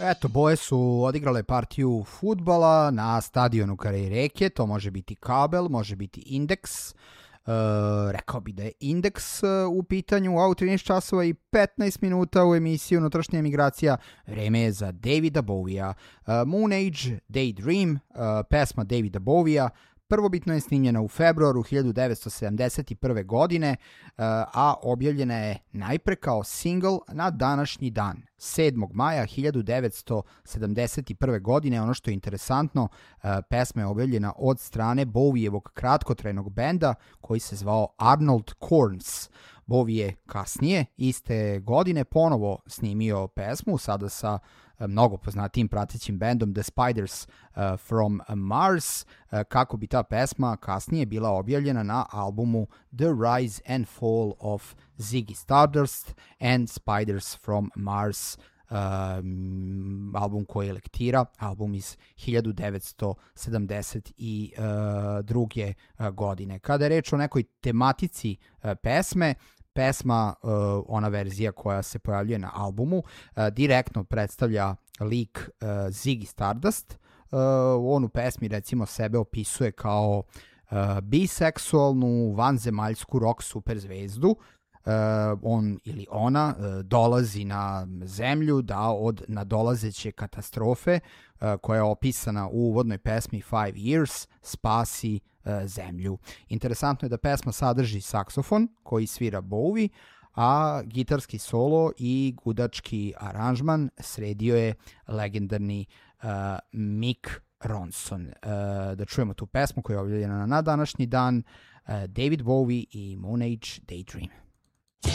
Eto, boje su odigrale partiju fudbala na stadionu kraj reke, to može biti kabel, može biti indeks, rekao bi da je indeks u pitanju, a u 13 časova i 15 minuta u emisiji Unutrašnja emigracija, vreme je za Davida Bowija. Moon Age, Daydream, pesma Davida Bowija, prvobitno je snimljena u februaru 1971. godine, a objavljena je najpre kao single na današnji dan, 7. maja 1971. godine. Ono što je interesantno, pesma je objavljena od strane Bowijevog kratkotrajnog benda koji se zvao Arnold Corns. Bowie je kasnije, iste godine, ponovo snimio pesmu, sada sa mnogo poznatijim pratećim bendom The Spiders from Mars, kako bi ta pesma kasnije bila objavljena na albumu The Rise and Fall of Ziggy Stardust and Spiders from Mars, album koji lektira, album iz 1972. godine. Kada je reč o nekoj tematici pesme, pesma, ona verzija koja se pojavljuje na albumu, direktno predstavlja lik Ziggy Stardust. On u pesmi recimo sebe opisuje kao biseksualnu, vanzemaljsku rock superzvezdu. On ili ona dolazi na zemlju da od nadolazeće katastrofe koja je opisana u uvodnoj pesmi 5 Years spasi zemlju. Interesantno je da pesma sadrži saksofon koji svira Bowie, a gitarski solo i gudački aranžman sredio je legendarni Mick Ronson. Da čujemo tu pesmu koja je objavljena na današnji dan, David Bowie i Moon Age Daydream.